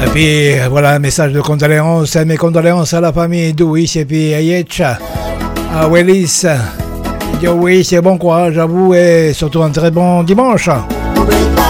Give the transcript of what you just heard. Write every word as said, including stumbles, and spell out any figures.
Et puis voilà un message de condoléances, mes condoléances à la famille d'Ouish et puis à Yetch, à Willis. Yo oui, c'est bon courage à vous et surtout un très bon dimanche.